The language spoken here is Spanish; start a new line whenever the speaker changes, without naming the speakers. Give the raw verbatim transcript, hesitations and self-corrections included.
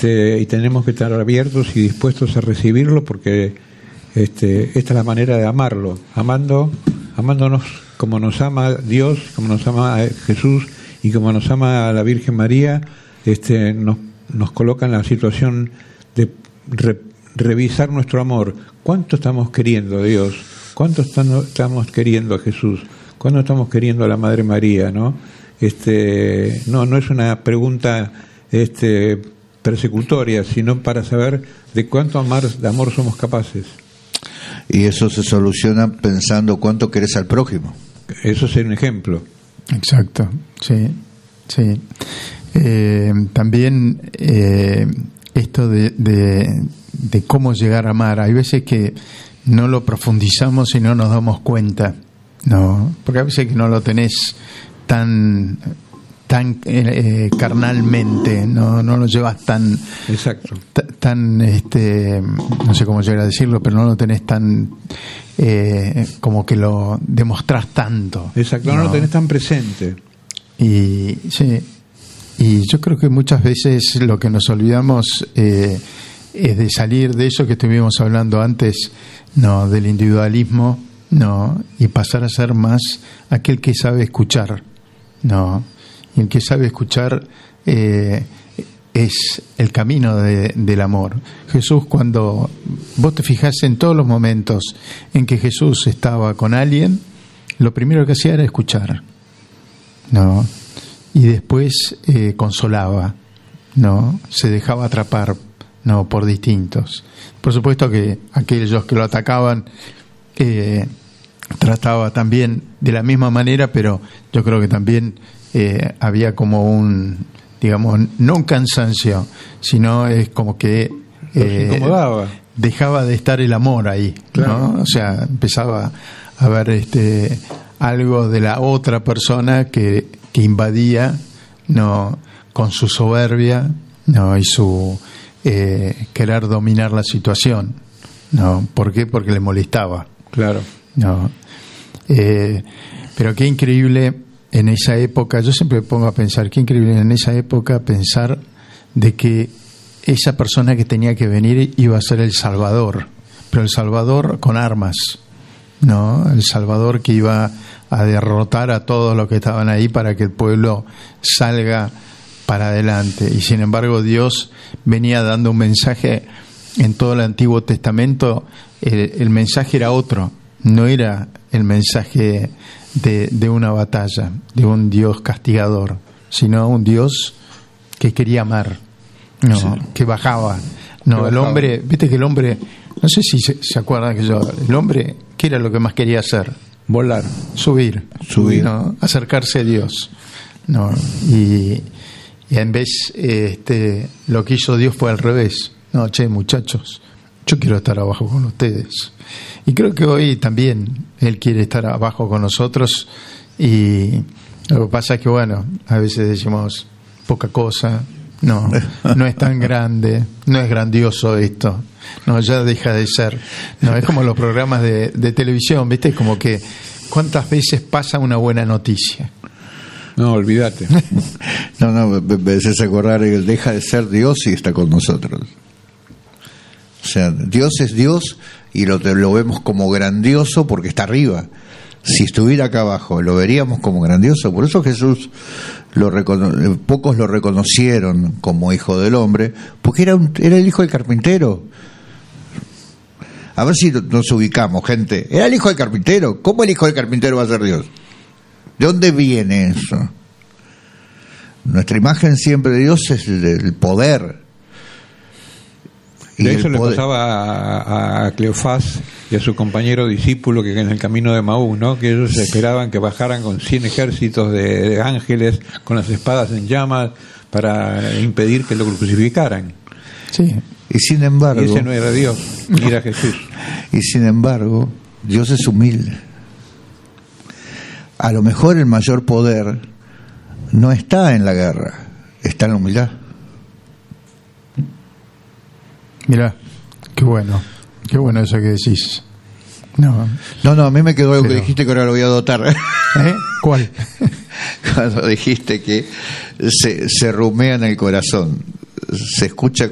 este, y tenemos que estar abiertos y dispuestos a recibirlo, porque este, esta es la manera de amarlo, amando, amándonos como nos ama Dios, como nos ama Jesús y como nos ama la Virgen María. Este, nos, nos coloca en la situación de re, revisar nuestro amor. ¿Cuánto estamos queriendo a Dios? ¿Cuánto estamos, estamos queriendo a Jesús? ¿Cuánto estamos queriendo a la Madre María? ¿No? Este, no, no es una pregunta este, persecutoria, sino para saber de cuánto amar, de amor somos capaces.
Y eso se soluciona pensando cuánto querés al prójimo.
Eso es un ejemplo.
Exacto, sí, sí. Eh, también eh, esto de, de, de cómo llegar a amar. Hay veces que no lo profundizamos y no nos damos cuenta, no, porque a veces que no lo tenés tan tan eh, carnalmente, no no lo llevas tan
exacto
t- tan este no sé cómo llegar a decirlo, pero no lo tenés tan eh, como que lo demostrás tanto,
exacto, no, no lo tenés tan presente.
Y sí, y yo creo que muchas veces lo que nos olvidamos eh, es de salir de eso que estuvimos hablando antes, no, del individualismo, no, y pasar a ser más aquel que sabe escuchar, no, y el que sabe escuchar eh, es el camino de, del amor. Jesús, cuando vos te fijás en todos los momentos en que Jesús estaba con alguien, lo primero que hacía era escuchar, no, y después eh, consolaba, no, se dejaba atrapar, no, por distintos. Por supuesto que aquellos que lo atacaban eh, trataba también de la misma manera, pero yo creo que también eh, había como un, digamos, no un cansancio, sino es como que eh,
incomodaba.
Dejaba de estar el amor ahí, claro, ¿no? O sea, empezaba a ver este algo de la otra persona que, que invadía, no, con su soberbia, no, y su eh, querer dominar la situación, no, ¿por qué? Porque le molestaba,
claro,
no, eh, pero qué increíble en esa época. Yo siempre me pongo a pensar, qué increíble en esa época pensar de que esa persona que tenía que venir iba a ser el Salvador, pero el Salvador con armas, no, el Salvador que iba a derrotar a todos los que estaban ahí para que el pueblo salga para adelante. Y sin embargo Dios venía dando un mensaje en todo el Antiguo Testamento. El, el mensaje era otro, no era el mensaje de, de una batalla, de un Dios castigador, sino un Dios que quería amar, no, sí, que bajaba, no, que el bajaba. Hombre, viste que el hombre, no sé si se, se acuerdan que yo, el hombre, ¿qué era lo que más quería hacer?
Volar,
subir,
subir,
¿no? Acercarse a Dios, no, y, y en vez este lo que hizo Dios fue al revés. No, che, muchachos, yo quiero estar abajo con ustedes. Y creo que hoy también Él quiere estar abajo con nosotros. Y lo que pasa es que, bueno, a veces decimos poca cosa, no, no es tan grande, no es grandioso esto, no, ya deja de ser. No, es como los programas de, de televisión, ¿viste? Es como que, ¿cuántas veces pasa una buena noticia?
No, olvídate.
No, no, me haces acordar que Él deja de ser Dios y está con nosotros. O sea, Dios es Dios y lo, lo vemos como grandioso porque está arriba. Si estuviera acá abajo, lo veríamos como grandioso. Por eso Jesús, lo recono- pocos lo reconocieron como hijo del hombre, porque era, un, era el hijo del carpintero. A ver si nos ubicamos, gente. Era el hijo del carpintero. ¿Cómo el hijo del carpintero va a ser Dios? ¿De dónde viene eso? Nuestra imagen siempre de Dios es el, el poder.
De eso le pasaba a, a Cleofás y a su compañero discípulo que en el camino de Maús, ¿no? Que ellos esperaban que bajaran con cien ejércitos de, de ángeles con las espadas en llamas para impedir que lo crucificaran.
Sí.
Y sin embargo,
y ese no era Dios, ni era Jesús.
Y sin embargo, Dios es humilde. A lo mejor el mayor poder no está en la guerra, está en la humildad.
Mirá, qué bueno, qué bueno eso que decís. No,
no, no, a mí me quedó algo
pero...
que dijiste que ahora lo voy a dotar.
¿Eh? ¿Cuál?
Cuando dijiste que se, se rumea en el corazón, se escucha